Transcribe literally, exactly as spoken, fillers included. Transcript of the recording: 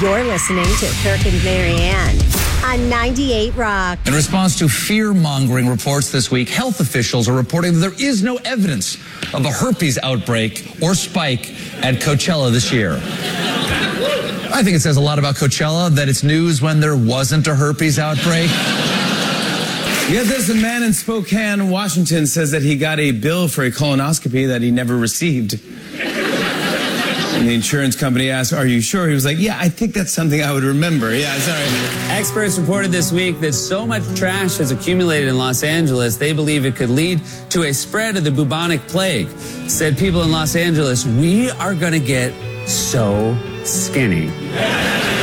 You're listening to Kirk and Marianne on ninety-eight Rock. In response to fear-mongering reports this week, health officials are reporting that there is no evidence of a herpes outbreak or spike at Coachella this year. I think it says a lot about Coachella that it's news when there wasn't a herpes outbreak. Yet this a man in Spokane, Washington, says that he got a bill for a colonoscopy that he never received. And the insurance company asked, "Are you sure?" He was like, "Yeah, I think that's something I would remember." Yeah, sorry. Experts reported this week that so much trash has accumulated in Los Angeles, they believe it could lead to a spread of the bubonic plague. Said people in Los Angeles, "We are going to get so skinny."